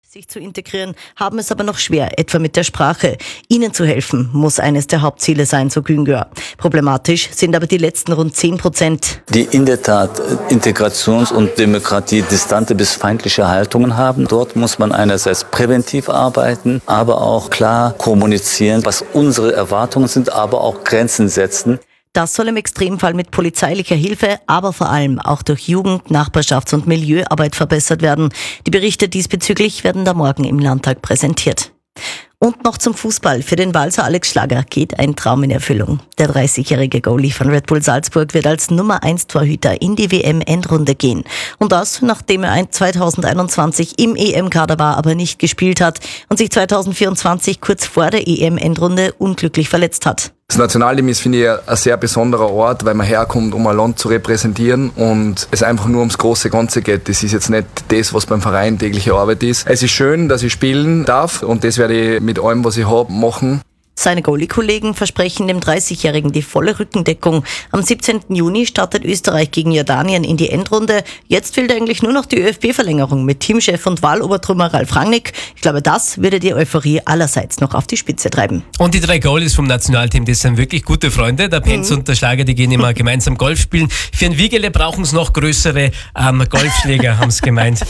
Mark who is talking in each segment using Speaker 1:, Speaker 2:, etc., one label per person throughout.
Speaker 1: sich zu integrieren, haben es aber noch schwer, etwa mit der Sprache. Ihnen zu helfen, muss eines der Hauptziele sein, so Güngör. Problematisch sind aber die letzten rund 10%.
Speaker 2: Die in der Tat Integrations- und Demokratie-distante bis feindliche Haltungen haben. Dort muss man einerseits präventiv arbeiten, aber auch klar kommunizieren, was unsere Erwartungen sind, aber auch Grenzen setzen.
Speaker 1: Das soll im Extremfall mit polizeilicher Hilfe, aber vor allem auch durch Jugend-, Nachbarschafts- und Milieuarbeit verbessert werden. Die Berichte diesbezüglich werden da morgen im Landtag präsentiert. Und noch zum Fußball. Für den Walser Alex Schlager geht ein Traum in Erfüllung. Der 30-jährige Goalie von Red Bull Salzburg wird als Nummer 1 Torhüter in die WM-Endrunde gehen. Und das, nachdem er 2021 im EM-Kader war, aber nicht gespielt hat und sich 2024 kurz vor der EM-Endrunde unglücklich verletzt hat.
Speaker 3: Das Nationalteam ist, finde ich, ein sehr besonderer Ort, weil man herkommt, um ein Land zu repräsentieren und es einfach nur ums große Ganze geht. Das ist jetzt nicht das, was beim Verein tägliche Arbeit ist. Es ist schön, dass ich spielen darf und das werde ich mit allem, was ich habe, machen.
Speaker 1: Seine Goalie-Kollegen versprechen dem 30-Jährigen die volle Rückendeckung. Am 17. Juni startet Österreich gegen Jordanien in die Endrunde. Jetzt fehlt eigentlich nur noch die ÖFB-Verlängerung mit Teamchef und Wahlobertrümmer Ralf Rangnick. Ich glaube, das würde die Euphorie allerseits noch auf die Spitze treiben.
Speaker 4: Und die 3 Goalies vom Nationalteam, das sind wirklich gute Freunde. Der Penz und der Schlager, die gehen immer gemeinsam Golf spielen. Für ein Wiegele brauchen es noch größere Golfschläger, haben sie gemeint.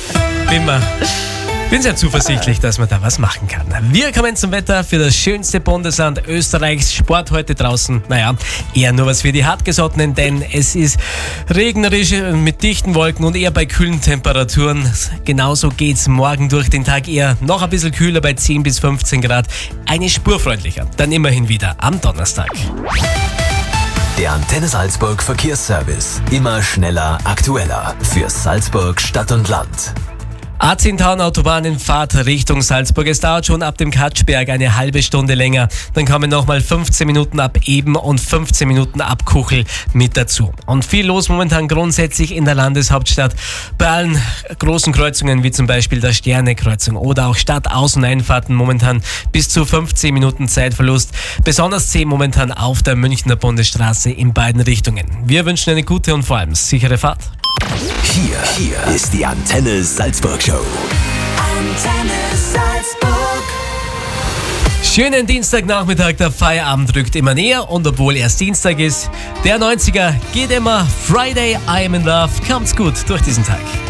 Speaker 4: Bin sehr zuversichtlich, dass man da was machen kann. Wir kommen zum Wetter für das schönste Bundesland Österreichs. Sport heute draußen, eher nur was für die Hartgesottenen, denn es ist regnerisch mit dichten Wolken und eher bei kühlen Temperaturen. Genauso geht's morgen durch den Tag, eher noch ein bisschen kühler bei 10 bis 15 Grad. Eine Spur freundlicher, dann immerhin wieder am Donnerstag.
Speaker 5: Der Antenne Salzburg Verkehrsservice. Immer schneller, aktueller. Für Salzburg Stadt und Land.
Speaker 4: A10 Autobahnenfahrt Richtung Salzburg. Es dauert schon ab dem Katschberg eine halbe Stunde länger. Dann kommen nochmal 15 Minuten ab Eben und 15 Minuten ab Kuchel mit dazu. Und viel los momentan grundsätzlich in der Landeshauptstadt. Bei allen großen Kreuzungen wie zum Beispiel der Sterne-Kreuzung oder auch Stadtaußeneinfahrten momentan bis zu 15 Minuten Zeitverlust. Besonders zäh momentan auf der Münchner Bundesstraße in beiden Richtungen. Wir wünschen eine gute und vor allem sichere Fahrt.
Speaker 5: Hier ist die Antenne Salzburg Show.
Speaker 6: Antenne Salzburg.
Speaker 4: Schönen Dienstagnachmittag, der Feierabend rückt immer näher und obwohl erst Dienstag ist, der 90er geht immer. Friday, I am in love. Kommt's gut durch diesen Tag.